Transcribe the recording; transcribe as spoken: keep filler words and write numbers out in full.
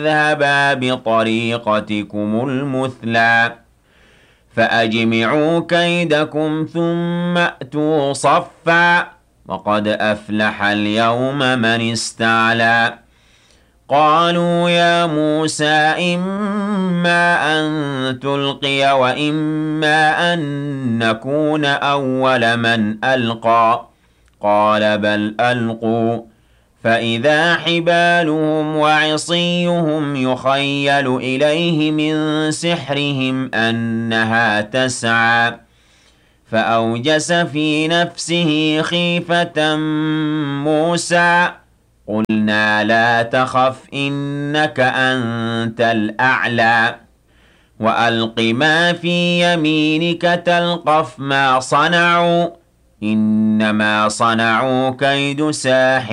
اذهبا بطريقتكم المثلى فأجمعوا كيدكم ثم أتوا صفا وقد أفلح اليوم من استعلى قالوا يا موسى إما أن تلقي وإما أن نكون أول من ألقى قال بل ألقوا فإذا حبالهم وعصيهم يخيل إليه من سحرهم أنها تسعى فأوجس في نفسه خيفة موسى قلنا لا تخف إنك أنت الأعلى وألق ما في يمينك تلقف ما صنعوا إنما صنعوا كيد ساحر